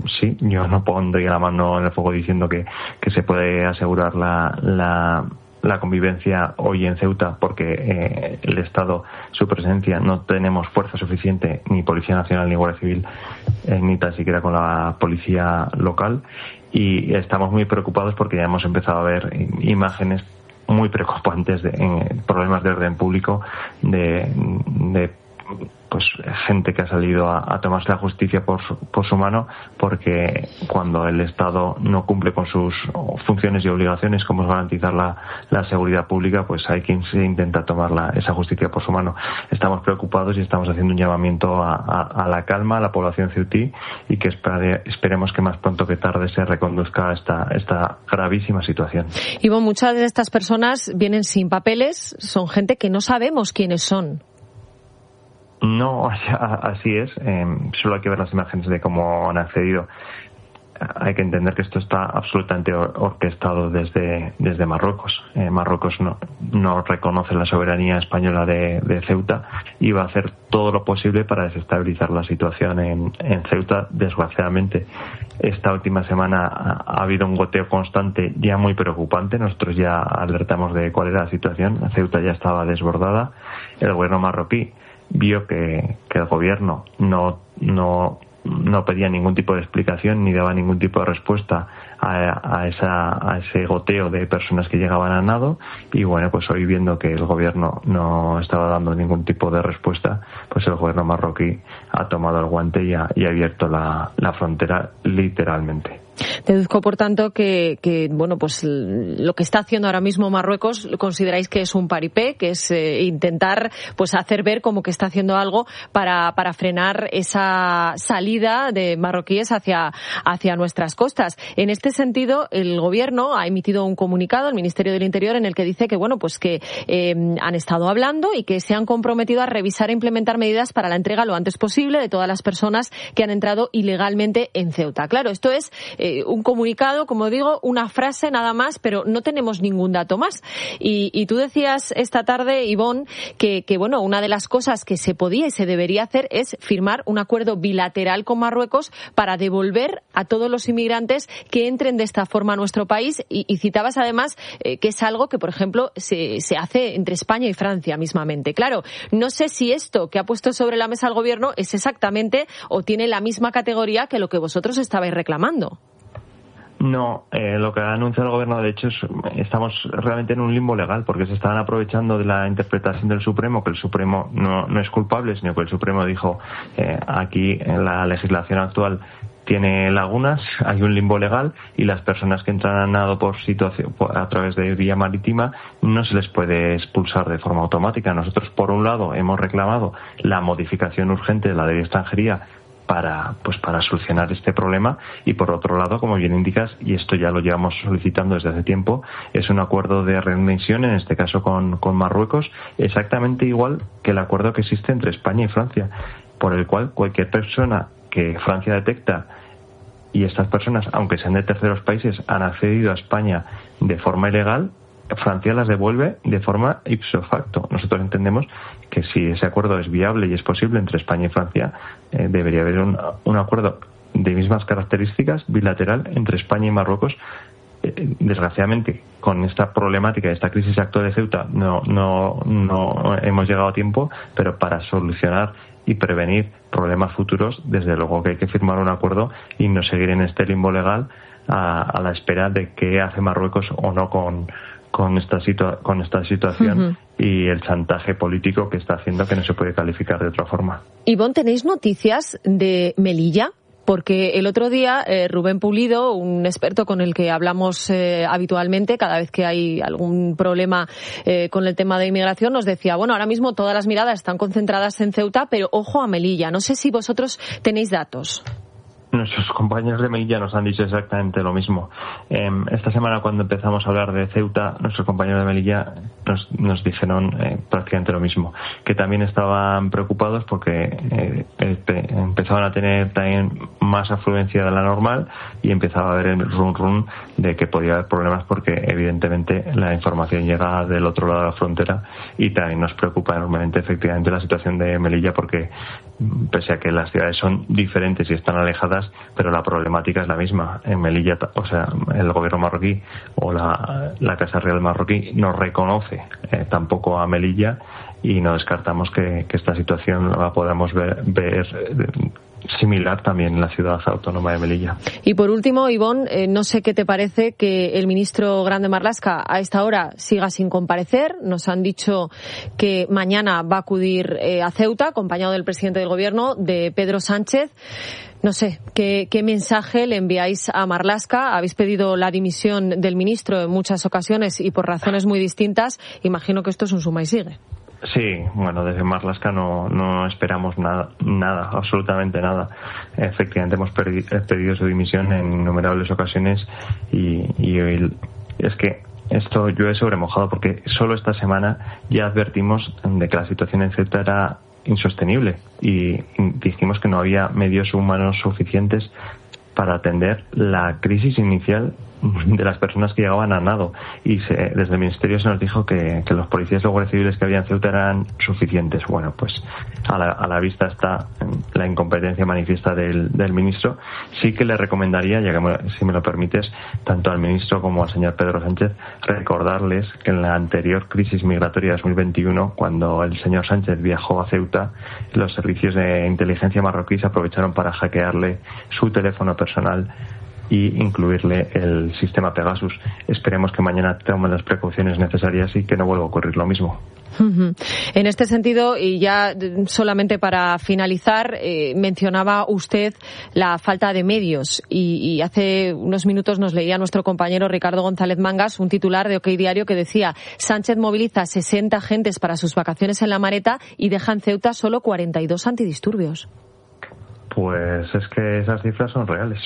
sí, yo no pondría la mano en el fuego diciendo que se puede asegurar la convivencia hoy en Ceuta, porque el Estado, su presencia, no tenemos fuerza suficiente, ni Policía Nacional, ni Guardia Civil, ni tan siquiera con la policía local, y estamos muy preocupados porque ya hemos empezado a ver imágenes muy preocupantes de problemas de orden público, de pues gente que ha salido a tomarse la justicia por su mano, porque cuando el Estado no cumple con sus funciones y obligaciones, como es garantizar la seguridad pública, pues hay quien se intenta tomar esa justicia por su mano. Estamos preocupados y estamos haciendo un llamamiento a la calma a la población ceutí, y que esperemos que más pronto que tarde se reconduzca esta gravísima situación. Ivonne, muchas de estas personas vienen sin papeles, son gente que no sabemos quiénes son. No, así es. Solo hay que ver las imágenes de cómo han accedido. Hay que entender que esto está absolutamente orquestado desde Marruecos. Marruecos no reconoce la soberanía española de Ceuta y va a hacer todo lo posible para desestabilizar la situación en Ceuta. Desgraciadamente, esta última semana ha habido un goteo constante ya muy preocupante. Nosotros ya alertamos de cuál era la situación. Ceuta ya estaba desbordada. El gobierno marroquí vio que el gobierno no pedía ningún tipo de explicación ni daba ningún tipo de respuesta a ese goteo de personas que llegaban a nado, y bueno, pues hoy, viendo que el gobierno no estaba dando ningún tipo de respuesta, pues el gobierno marroquí ha tomado el guante y ha abierto la frontera literalmente. Deduzco, por tanto, que bueno, pues lo que está haciendo ahora mismo Marruecos, consideráis que es un paripé, que es intentar pues hacer ver como que está haciendo algo para frenar esa salida de marroquíes hacia nuestras costas. En este sentido, el gobierno ha emitido un comunicado, el Ministerio del Interior, en el que dice que bueno, pues que han estado hablando y que se han comprometido a revisar e implementar medidas para la entrega lo antes posible de todas las personas que han entrado ilegalmente en Ceuta. Claro, esto es un comunicado, como digo, una frase nada más, pero no tenemos ningún dato más. Y tú decías esta tarde, Ivonne, que bueno, una de las cosas que se podía y se debería hacer es firmar un acuerdo bilateral con Marruecos para devolver a todos los inmigrantes que entren de esta forma a nuestro país. Y citabas además que es algo que, por ejemplo, se hace entre España y Francia mismamente. Claro, no sé si esto que ha puesto sobre la mesa el gobierno es exactamente o tiene la misma categoría que lo que vosotros estabais reclamando. No, lo que ha anunciado el gobierno, de hecho, estamos realmente en un limbo legal, porque se estaban aprovechando de la interpretación del Supremo, que el Supremo no es culpable, sino que el Supremo dijo aquí en la legislación actual tiene lagunas, hay un limbo legal, y las personas que entran a nado a través de vía marítima no se les puede expulsar de forma automática. Nosotros, por un lado, hemos reclamado la modificación urgente de la ley de extranjería para solucionar este problema, y por otro lado, como bien indicas, y esto ya lo llevamos solicitando desde hace tiempo, es un acuerdo de readmisión, en este caso con Marruecos, exactamente igual que el acuerdo que existe entre España y Francia, por el cual cualquier persona que Francia detecta, y estas personas, aunque sean de terceros países, han accedido a España de forma ilegal, Francia las devuelve de forma ipso facto. Nosotros entendemos que si ese acuerdo es viable y es posible entre España y Francia, debería haber un acuerdo de mismas características, bilateral, entre España y Marruecos. Desgraciadamente, con esta problemática, esta crisis actual de Ceuta, no hemos llegado a tiempo, pero para solucionar y prevenir problemas futuros, desde luego que hay que firmar un acuerdo y no seguir en este limbo legal a la espera de qué hace Marruecos o no con esta situación. Uh-huh. Y el chantaje político que está haciendo, que no se puede calificar de otra forma. Ivonne, ¿tenéis noticias de Melilla? Porque el otro día Rubén Pulido, un experto con el que hablamos habitualmente cada vez que hay algún problema con el tema de inmigración, nos decía, bueno, ahora mismo todas las miradas están concentradas en Ceuta, pero ojo a Melilla. No sé si vosotros tenéis datos. Nuestros compañeros de Melilla nos han dicho exactamente lo mismo. Esta semana, cuando empezamos a hablar de Ceuta, nuestros compañeros de Melilla nos dijeron prácticamente lo mismo, que también estaban preocupados porque empezaban a tener también más afluencia de la normal y empezaba a haber el run de que podía haber problemas, porque evidentemente la información llega del otro lado de la frontera, y también nos preocupa enormemente efectivamente la situación de Melilla, porque pese a que las ciudades son diferentes y están alejadas, distintas, pero la problemática es la misma. En Melilla, o sea, el gobierno marroquí o la Casa Real marroquí no reconoce tampoco a Melilla, y no descartamos que esta situación la podamos ver similar también en la ciudad autónoma de Melilla. Y por último, Ivonne, no sé qué te parece que el ministro Grande Marlaska a esta hora siga sin comparecer. Nos han dicho que mañana va a acudir a Ceuta, acompañado del presidente del gobierno, de Pedro Sánchez. No sé, ¿qué mensaje le enviáis a Marlaska? Habéis pedido la dimisión del ministro en muchas ocasiones y por razones muy distintas. Imagino que esto es un suma y sigue. Sí, bueno, desde Marlaska no esperamos nada, absolutamente nada. Efectivamente hemos pedido su dimisión en innumerables ocasiones y es que esto yo he sobremojado, porque solo esta semana ya advertimos de que la situación en Ceuta era insostenible y dijimos que no había medios humanos suficientes para atender la crisis inicial de las personas que llegaban a nado, y desde el Ministerio se nos dijo que los policías y guardias civiles que había en Ceuta eran suficientes. Bueno, pues a la vista está la incompetencia manifiesta del ministro. Sí que le recomendaría, ya que si me lo permites, tanto al ministro como al señor Pedro Sánchez, recordarles que en la anterior crisis migratoria de 2021, cuando el señor Sánchez viajó a Ceuta, los servicios de inteligencia marroquíes aprovecharon para hackearle su teléfono personal y incluirle el sistema Pegasus. Esperemos que mañana tomen las precauciones necesarias y que no vuelva a ocurrir lo mismo. En este sentido, y ya solamente para finalizar, mencionaba usted la falta de medios y hace unos minutos nos leía nuestro compañero Ricardo González Mangas un titular de OK Diario que decía: Sánchez moviliza 60 agentes para sus vacaciones en La Mareta y deja en Ceuta solo 42 antidisturbios. Pues es que esas cifras son reales.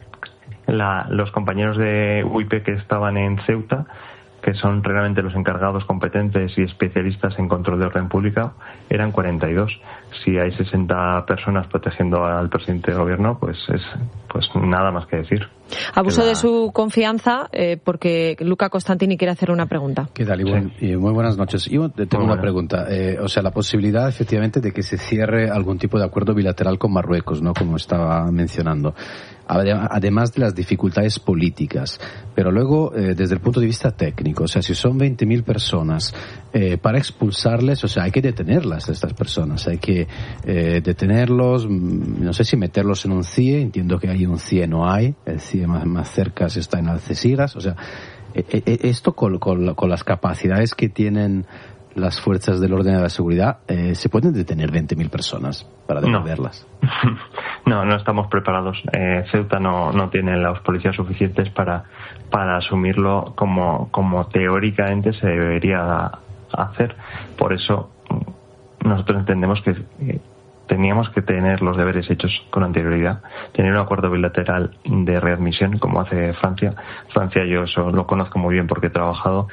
Los compañeros de UIP que estaban en Ceuta, que son realmente los encargados competentes y especialistas en control de orden pública, eran 42. Si hay 60 personas protegiendo al presidente del gobierno, pues nada más que decir. Abuso de su confianza, porque Luca Costantini quiere hacer una pregunta. ¿Qué tal, Ivonne? Sí. Muy buenas noches. Yo tengo una pregunta. O sea, la posibilidad, efectivamente, de que se cierre algún tipo de acuerdo bilateral con Marruecos, ¿no? Como estaba mencionando. Además de las dificultades políticas. Pero luego, desde el punto de vista técnico, o sea, si son 20.000 personas, para expulsarles, o sea, hay que detenerlas, estas personas. Hay que detenerlos, no sé si meterlos en un CIE, entiendo que hay un CIE, no hay. El CIE más cerca está en Algeciras. O sea, esto con las capacidades que tienen las fuerzas del orden de la seguridad, ¿se pueden detener 20.000 personas para devolverlas? No estamos preparados. Ceuta no tiene los policías suficientes para asumirlo como teóricamente se debería hacer. Por eso nosotros entendemos que teníamos que tener los deberes hechos con anterioridad, tener un acuerdo bilateral de readmisión como hace Francia. Francia, yo eso lo conozco muy bien porque he trabajado.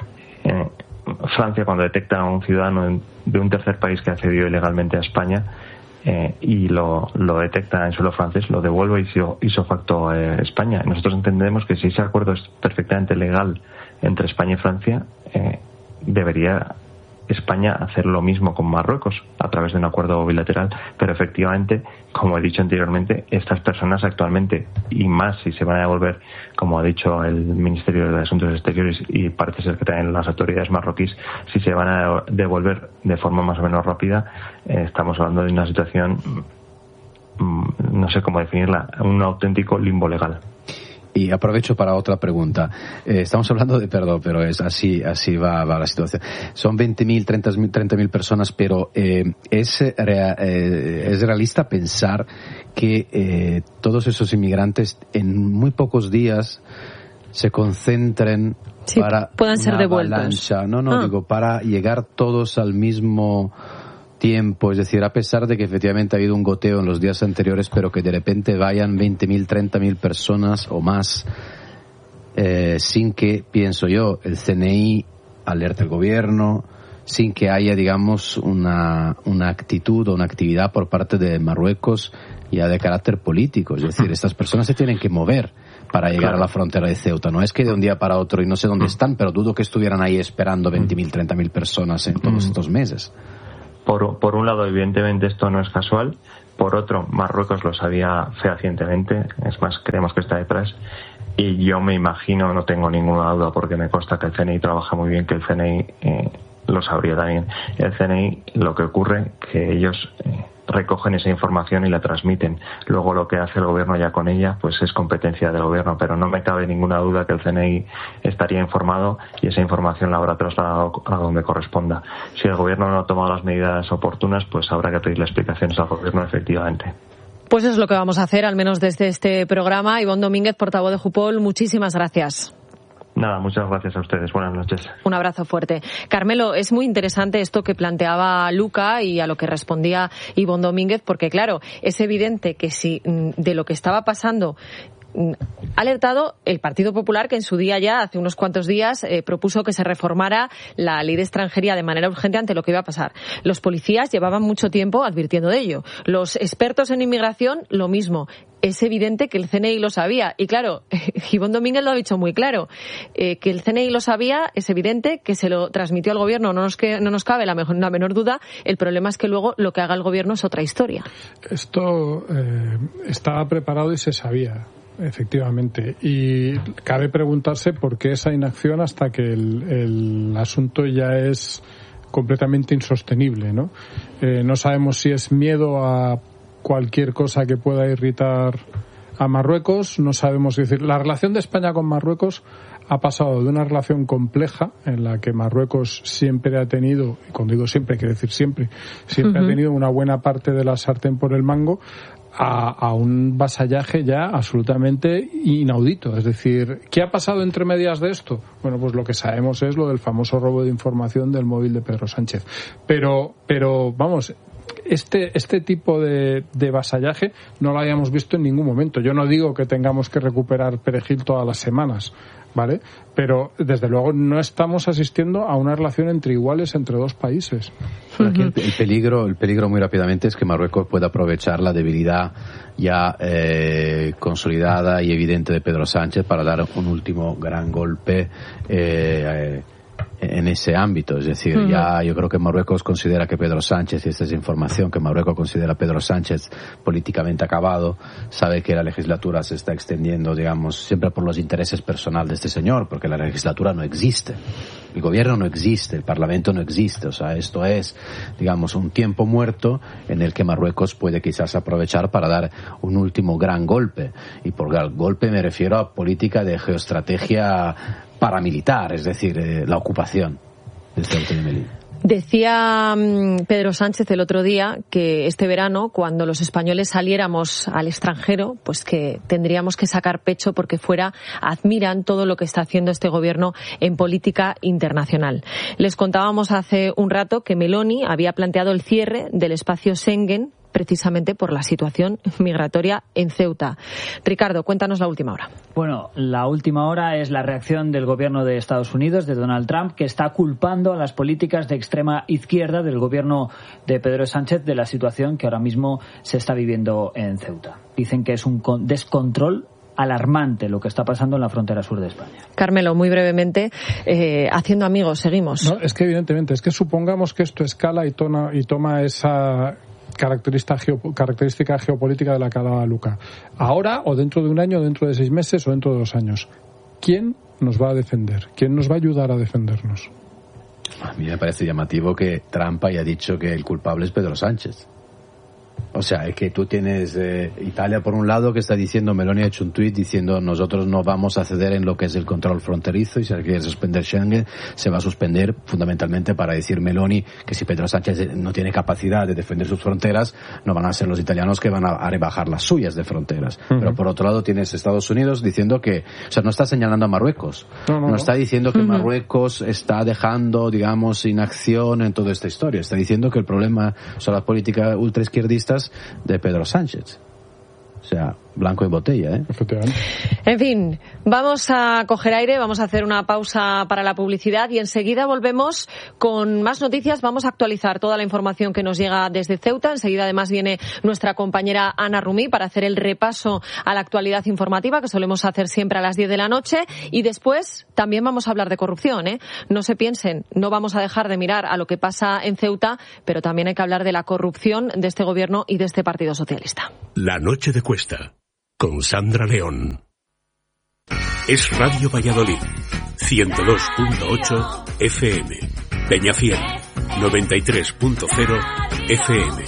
Francia, cuando detecta a un ciudadano de un tercer país que ha accedido ilegalmente a España y lo detecta en suelo francés, lo devuelve ipso facto a España. Nosotros entendemos que si ese acuerdo es perfectamente legal entre España y Francia, debería España hacer lo mismo con Marruecos a través de un acuerdo bilateral, pero efectivamente, como he dicho anteriormente, estas personas actualmente, y más si se van a devolver, como ha dicho el Ministerio de Asuntos Exteriores y parece ser que también las autoridades marroquíes, si se van a devolver de forma más o menos rápida, estamos hablando de una situación, no sé cómo definirla, un auténtico limbo legal. Y aprovecho para otra pregunta. Estamos hablando de perdón, pero es así va la situación. Son 20.000, 30.000 personas, pero ¿es realista pensar que todos esos inmigrantes en muy pocos días se concentren para puedan ser devueltos? Digo, para llegar todos al mismo tiempo, es decir, a pesar de que efectivamente ha habido un goteo en los días anteriores, pero que de repente vayan 20.000, 30.000 personas o más, sin que, pienso yo, el CNI alerte al gobierno, sin que haya, digamos, una actitud o una actividad por parte de Marruecos ya de carácter político. Es decir, estas personas se tienen que mover para llegar a la frontera de Ceuta. No es que de un día para otro, y no sé dónde están, pero dudo que estuvieran ahí esperando 20.000, 30.000 personas en todos estos meses. Por un lado, evidentemente esto no es casual, Por otro, Marruecos lo sabía fehacientemente, es más, creemos que está detrás. Y yo me imagino, no tengo ninguna duda porque me consta que el CNI trabaja muy bien, que el CNI lo sabría también. El CNI, lo que ocurre, que ellos recogen esa información y la transmiten. Luego lo que hace el gobierno ya con ella, pues es competencia del gobierno, pero no me cabe ninguna duda que el CNI estaría informado y esa información la habrá trasladado a donde corresponda. Si el gobierno no ha tomado las medidas oportunas, pues habrá que pedirle explicaciones al gobierno, efectivamente. Pues es lo que vamos a hacer, al menos desde este programa. Ivonne Domínguez, portavoz de Jupol, muchísimas gracias. Nada, muchas gracias a ustedes. Buenas noches. Un abrazo fuerte. Carmelo, es muy interesante esto que planteaba Luca y a lo que respondía Ivonne Domínguez, porque claro, es evidente que si de lo que estaba pasando ha alertado el Partido Popular, que en su día ya, hace unos cuantos días, propuso que se reformara la ley de extranjería de manera urgente ante lo que iba a pasar. Los policías llevaban mucho tiempo advirtiendo de ello. Los expertos en inmigración, lo mismo. Es evidente que el CNI lo sabía. Y claro, Ivonne Domínguez lo ha dicho muy claro. Que el CNI lo sabía, es evidente que se lo transmitió al gobierno. No nos cabe la menor duda. El problema es que luego lo que haga el gobierno es otra historia. Esto estaba preparado y se sabía. Efectivamente, y cabe preguntarse por qué esa inacción hasta que el asunto ya es completamente insostenible, ¿no? No sabemos si es miedo a cualquier cosa que pueda irritar a Marruecos, no sabemos decir. La relación de España con Marruecos ha pasado de una relación compleja en la que Marruecos siempre ha tenido, y cuando digo siempre quiero decir siempre ha tenido una buena parte de la sartén por el mango, a un vasallaje ya absolutamente inaudito. Es decir, ¿qué ha pasado entre medias de esto? Bueno, pues lo que sabemos es lo del famoso robo de información del móvil de Pedro Sánchez. Pero vamos, este tipo de vasallaje no lo habíamos visto en ningún momento. Yo no digo que tengamos que recuperar perejil todas las semanas, ¿vale? Pero desde luego no estamos asistiendo a una relación entre iguales entre dos países. Aquí el peligro muy rápidamente es que Marruecos pueda aprovechar la debilidad ya consolidada y evidente de Pedro Sánchez para dar un último gran golpe en ese ámbito. Es decir, ya yo creo que Marruecos considera que Pedro Sánchez, y esta es información, que Marruecos considera a Pedro Sánchez políticamente acabado, sabe que la legislatura se está extendiendo, digamos, siempre por los intereses personales de este señor, porque la legislatura no existe. El gobierno no existe, el parlamento no existe. O sea, esto es, digamos, un tiempo muerto en el que Marruecos puede quizás aprovechar para dar un último gran golpe. Y por golpe me refiero a política de geoestrategia paramilitar, es decir, la ocupación de Ceuta y Melilla. Decía Pedro Sánchez el otro día que este verano, cuando los españoles saliéramos al extranjero, pues que tendríamos que sacar pecho porque fuera admiran todo lo que está haciendo este gobierno en política internacional. Les contábamos hace un rato que Meloni había planteado el cierre del espacio Schengen precisamente por la situación migratoria en Ceuta. Ricardo, cuéntanos la última hora. Bueno, la última hora es la reacción del gobierno de Estados Unidos, de Donald Trump, que está culpando a las políticas de extrema izquierda del gobierno de Pedro Sánchez de la situación que ahora mismo se está viviendo en Ceuta. Dicen que es un descontrol alarmante lo que está pasando en la frontera sur de España. Carmelo, muy brevemente, haciendo amigos, seguimos. No, es que evidentemente, es que supongamos que esto escala y toma esa característica geopolítica de la que hablaba Luca. Ahora, o dentro de un año, o dentro de 6 meses, o dentro de 2 años. ¿Quién nos va a defender? ¿Quién nos va a ayudar a defendernos? A mí me parece llamativo que Trump haya dicho que el culpable es Pedro Sánchez. O sea, es que tú tienes Italia por un lado que está diciendo, Meloni ha hecho un tuit diciendo nosotros no vamos a ceder en lo que es el control fronterizo y si se quiere suspender Schengen se va a suspender fundamentalmente para decir Meloni que si Pedro Sánchez no tiene capacidad de defender sus fronteras no van a ser los italianos que van a rebajar las suyas de fronteras. Pero por otro lado tienes Estados Unidos diciendo que, o sea, no está señalando a Marruecos, no está diciendo que Marruecos está dejando, digamos, inacción en toda esta historia, está diciendo que el problema son las políticas ultraizquierdistas de Pedro Sánchez. O sea, blanco en botella, ¿eh? Efectivamente. En fin, vamos a coger aire, vamos a hacer una pausa para la publicidad y enseguida volvemos con más noticias. Vamos a actualizar toda la información que nos llega desde Ceuta. Enseguida además viene nuestra compañera Ana Rumí para hacer el repaso a la actualidad informativa que solemos hacer siempre a las 10 de la noche. Y después también vamos a hablar de corrupción, ¿eh? No se piensen, no vamos a dejar de mirar a lo que pasa en Ceuta, pero también hay que hablar de la corrupción de este gobierno y de este Partido Socialista. La noche de Cuesta, con Sandra León. Es Radio Valladolid, 102.8 FM. Peñafiel, 93.0 FM.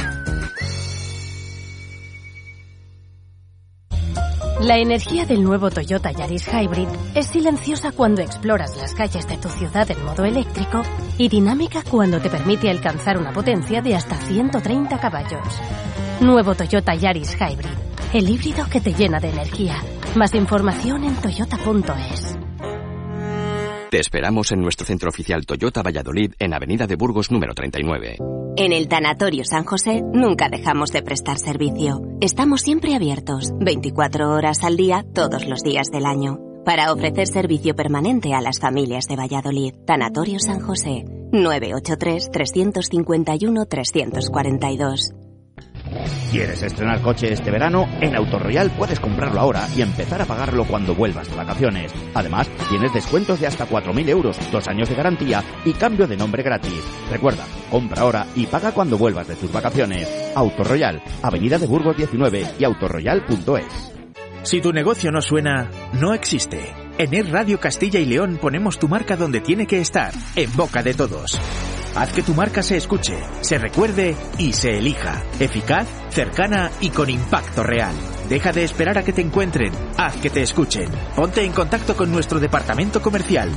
La energía del nuevo Toyota Yaris Hybrid es silenciosa cuando exploras las calles de tu ciudad en modo eléctrico y dinámica cuando te permite alcanzar una potencia de hasta 130 caballos. Nuevo Toyota Yaris Hybrid, el híbrido que te llena de energía. Más información en toyota.es. Te esperamos en nuestro centro oficial Toyota Valladolid en Avenida de Burgos número 39. En el Tanatorio San José nunca dejamos de prestar servicio. Estamos siempre abiertos, 24 horas al día, todos los días del año, para ofrecer servicio permanente a las familias de Valladolid. Tanatorio San José, 983-351-342. ¿Quieres estrenar coche este verano? En Autorroyal puedes comprarlo ahora y empezar a pagarlo cuando vuelvas de vacaciones. Además, tienes descuentos de hasta 4.000 euros, 2 años de garantía y cambio de nombre gratis. Recuerda, compra ahora y paga cuando vuelvas de tus vacaciones. Autorroyal, Avenida de Burgos 19 y autorroyal.es. Si tu negocio no suena, no existe. En Es Radio Castilla y León ponemos tu marca donde tiene que estar, en boca de todos. Haz que tu marca se escuche, se recuerde y se elija. Eficaz, cercana y con impacto real. Deja de esperar a que te encuentren. Haz que te escuchen. Ponte en contacto con nuestro departamento comercial.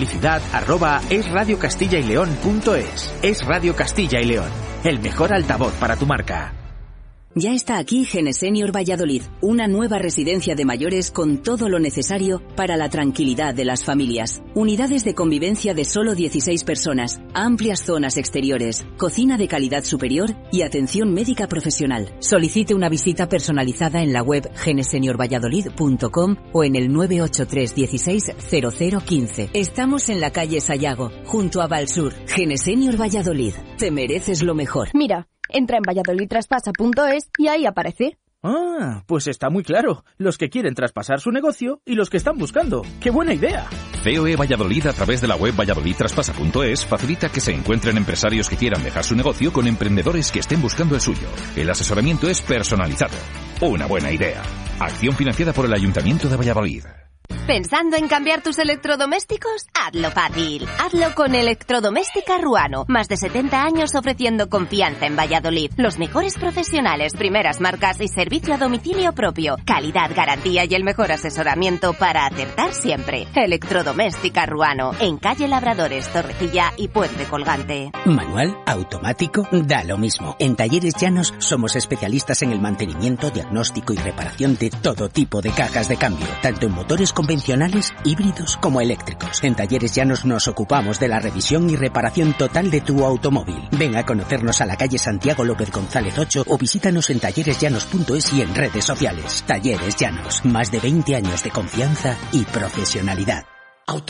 Publicidad@esradiocastillaileon.es. Es Radio Castilla y León. El mejor altavoz para tu marca. Ya está aquí Genesenior Valladolid, una nueva residencia de mayores con todo lo necesario para la tranquilidad de las familias. Unidades de convivencia de solo 16 personas, amplias zonas exteriores, cocina de calidad superior y atención médica profesional. Solicite una visita personalizada en la web geneseniorvalladolid.com o en el 983 16 0015. Estamos en la calle Sayago, junto a Valsur. Genesenior Valladolid, te mereces lo mejor. Mira, entra en valladolidtraspasa.es y ahí aparece. Ah, pues está muy claro. Los que quieren traspasar su negocio y los que están buscando. ¡Qué buena idea! COE Valladolid, a través de la web valladolidtraspasa.es, facilita que se encuentren empresarios que quieran dejar su negocio con emprendedores que estén buscando el suyo. El asesoramiento es personalizado. Una buena idea. Acción financiada por el Ayuntamiento de Valladolid. ¿Pensando en cambiar tus electrodomésticos? Hazlo fácil. Hazlo con Electrodoméstica Ruano. Más de 70 años ofreciendo confianza en Valladolid. Los mejores profesionales, primeras marcas y servicio a domicilio propio. Calidad, garantía y el mejor asesoramiento para acertar siempre. Electrodoméstica Ruano. En calle Labradores, Torrecilla y Puente Colgante. Manual, automático, da lo mismo. En Talleres Llanos somos especialistas en el mantenimiento, diagnóstico y reparación de todo tipo de cajas de cambio. Tanto en motores convencionales, híbridos como eléctricos. En Talleres Llanos nos ocupamos de la revisión y reparación total de tu automóvil. Ven a conocernos a la calle Santiago López González 8 o visítanos en talleresllanos.es y en redes sociales. Talleres Llanos, más de 20 años de confianza y profesionalidad.